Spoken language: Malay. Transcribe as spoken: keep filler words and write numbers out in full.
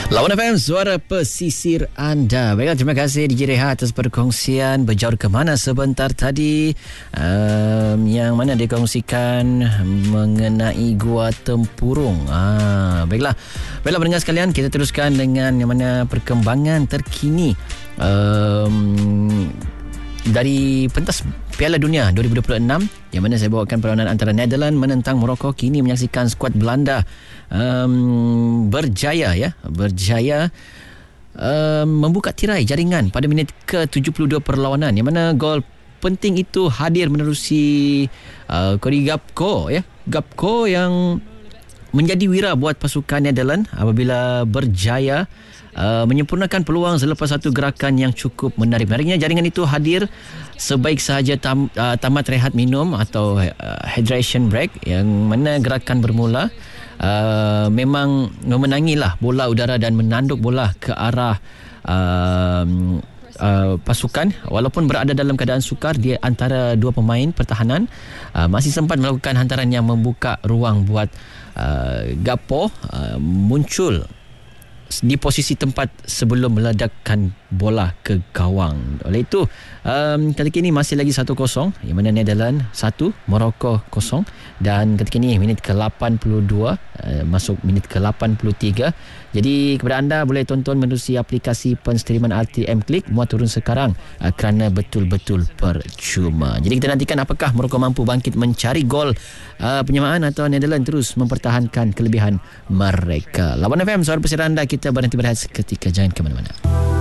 Lawan F M, suara pesisir anda. Baiklah, terima kasih D J Rehat atas perkongsian. Berjauh ke mana sebentar tadi, um, yang mana dia kongsikan mengenai Gua Tempurung. Ah, baiklah. Baiklah pendengar sekalian, kita teruskan dengan yang mana perkembangan terkini um, dari pentas Piala Dunia dua ribu dua puluh enam, yang mana saya bawakan perlawanan antara Netherlands menentang Morocco. Kini menyaksikan skuad Belanda um, berjaya ya berjaya um, membuka tirai jaringan pada minit ke tujuh puluh dua perlawanan, yang mana gol penting itu hadir menerusi uh, Cody Gakpo ya Gakpo yang menjadi wira buat pasukan Netherlands apabila berjaya Uh, menyempurnakan peluang selepas satu gerakan yang cukup menarik. Menariknya, jaringan itu hadir sebaik sahaja tam, uh, tamat rehat minum atau uh, hydration break, yang mana gerakan bermula uh, memang memenangilah bola udara dan menanduk bola ke arah uh, Uh, pasukan. Walaupun berada dalam keadaan sukar di antara dua pemain pertahanan, uh, masih sempat melakukan hantaran yang membuka ruang buat uh, Gakpo uh, muncul di posisi tempat sebelum meledakkan bola ke gawang. Oleh itu, um, ketika ini masih lagi satu kosong, yang mana Netherlands satu, Morocco kosong. Dan ketika ini minit ke lapan puluh dua, uh, masuk minit ke lapan puluh tiga. Jadi kepada anda, boleh tonton menerusi aplikasi penstreaman R T M Klik, muat turun sekarang uh, kerana betul-betul percuma. Jadi kita nantikan apakah Morocco mampu bangkit mencari gol uh, penyamaan atau Netherlands terus mempertahankan kelebihan mereka. Lawan F M, suara pesisir anda. Kita berhenti berehat seketika, jangan ke mana-mana.